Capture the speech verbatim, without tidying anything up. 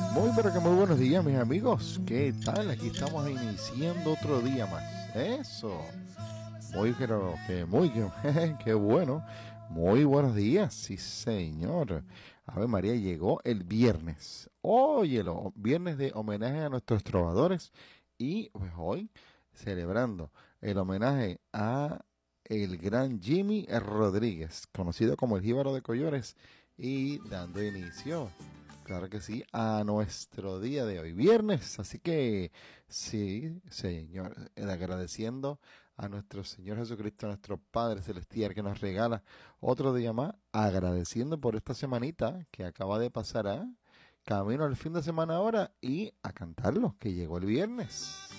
Muy pero que muy buenos días, mis amigos. ¿Qué tal? Aquí estamos iniciando otro día más. Eso. Muy pero que muy que qué bueno. Muy buenos días, sí señor. A ver, María, llegó el viernes. Óyelo, viernes de homenaje a nuestros trovadores y pues hoy celebrando el homenaje a el gran Jimmy Rodríguez, conocido como el Jíbaro de Collores, y dando inicio, claro que sí, a nuestro día de hoy, viernes. Así que sí, señor, eh, agradeciendo a nuestro Señor Jesucristo, a nuestro Padre Celestial, que nos regala otro día más, agradeciendo por esta semanita que acaba de pasar, a camino al fin de semana ahora y a cantarlo, que llegó el viernes.